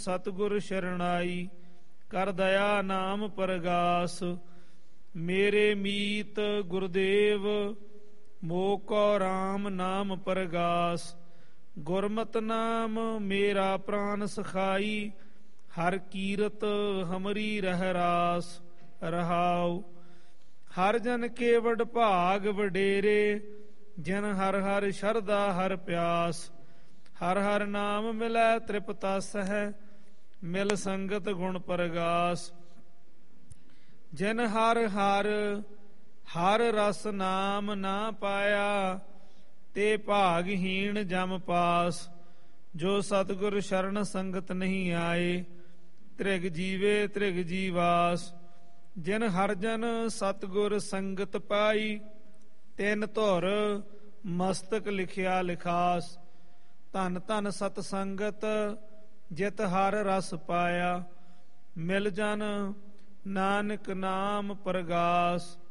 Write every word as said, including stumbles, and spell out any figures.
ਸਤਿਗੁਰ ਸ਼ਰਣਾਈ, ਕਰ ਦਇਆ ਨਾਮ ਪਰਗਾਸ। ਮੇਰੇ ਮੀਤ ਗੁਰਦੇਵ, ਮੋਹ ਕੋ ਰਾਮ ਨਾਮ ਪਰਗਾਸ। ਗੁਰਮਤਿ ਨਾਮ ਮੇਰਾ ਪ੍ਰਾਨ ਸਖਾਈ, ਹਰ ਕੀਰਤ ਹਮਰੀ ਰਹਿ ਰਾਸ। ਰਹਾਉ ਹਰ ਜਨ ਕੇ ਵਡ ਭਾਗ ਵਡੇਰੇ, ਜਿਨ ਹਰ ਹਰ ਸ਼ਰਧਾ ਹਰ ਪਿਆਸ। ਹਰ ਹਰ ਨਾਮ ਮਿਲੈ ਤ੍ਰਿਪਤਸ ਹੈ, ਮਿਲ ਸੰਗਤ ਗੁਣ ਪਰਗਾਸ। ਜਿਨ ਹਰ ਹਰ ਹਰ ਰਸ ਨਾਮ ਨਾ ਪਾਇਆ, ਤੇ ਭਾਗਹੀਣ ਜਮ ਪਾਸ। ਜੋ ਸਤਿਗੁਰ ਸ਼ਰਨ ਸੰਗਤ ਨਹੀਂ ਆਏ, ਤ੍ਰਿਗ ਜੀਵੇ ਤ੍ਰਿਗ ਜੀਵਾਸ। ਜਿਨ ਹਰ ਜਨ ਸਤਿਗੁਰ ਸੰਗਤ ਪਾਈ, ਤਿਨ ਧੁਰ ਮਸਤਕ ਲਿਖਿਆ ਲਿਖਾਸ। ਧਨ ਧਨ ਸਤ ਸੰਗਤ, ਜਿਤ ਹਰ ਰਸ ਪਾਇਆ। ਮਿਲ ਜਨ ਨਾਨਕ ਨਾਮ ਪਰਗਾਸ।